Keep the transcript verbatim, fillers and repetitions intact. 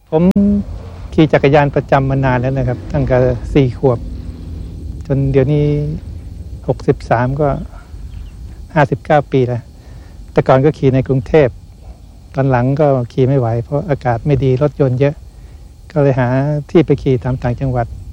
ผมขี่จักรยานประจำมานานแล้วนะครับตั้งแต่สี่ขวบจนเดี๋ยวนี้หกสิบสามก็ห้าสิบเก้าปีแล้วแต่ก่อนก็ขี่ในกรุงเทพตอนหลังก็ขี่ไม่ไหวเพราะอากาศไม่ดีรถยนต์เยอะก็เลยหาที่ไปขี่ตามต่างจังหวัด